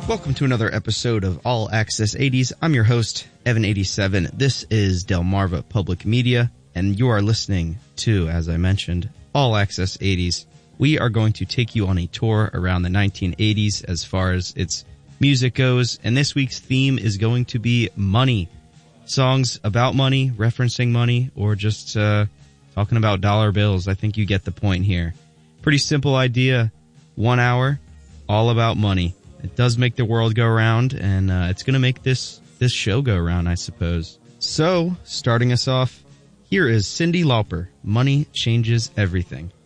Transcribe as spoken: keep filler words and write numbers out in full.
Welcome to another episode of All Access eighties. I'm your host, Evan eighty-seven. This is Delmarva Public Media, and you are listening to, as I mentioned, All Access eighties. We are going to take you on a tour around the nineteen eighties as far as its music goes, and this week's theme is going to be money. Songs about money, referencing money, or just uh, talking about dollar bills. I think you get the point here. Pretty simple idea. One hour, all about money. It does make the world go round, and uh, it's going to make this, this show go round, I suppose. So, starting us off, here is Cyndi Lauper, Money Changes Everything.